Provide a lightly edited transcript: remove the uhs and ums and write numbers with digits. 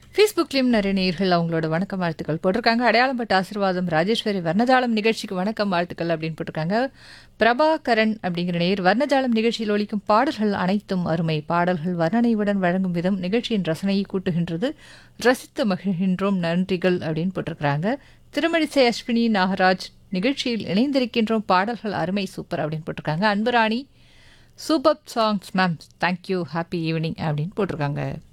ஃபேஸ்புக்லேயும் நிறைய நேயர்கள் அவங்களோட வணக்கம் வாழ்த்துக்கள் போட்டிருக்காங்க. அடையாளம் பட்ட ஆசீர்வாதம் ராஜேஸ்வரி வர்ணஜாலம் நிகழ்ச்சிக்கு வணக்கம் வாழ்த்துக்கள் அப்படின்னு போட்டிருக்காங்க. பிரபாகரன் அப்படிங்கிற நேயர் வர்ணஜாலம் நிகழ்ச்சியில் ஒலிக்கும் பாடல்கள் அனைத்தும் அருமை. பாடல்கள் வர்ணனையுடன் வழங்கும் விதம் நிகழ்ச்சியின் ரசனையை கூட்டுகின்றது. ரசித்து மகிழ்கின்றோம், நன்றிகள் அப்படின்னு போட்டிருக்கிறாங்க. திருமழிசை அஸ்வினி நாகராஜ் நிகழ்ச்சியில் இணைந்திருக்கின்றோம், பாடல்கள் அருமை சூப்பர் அப்படின்னு போட்டிருக்காங்க. Anburani super songs ma'am, thank you, happy evening அப்படின்னு போட்டிருக்காங்க.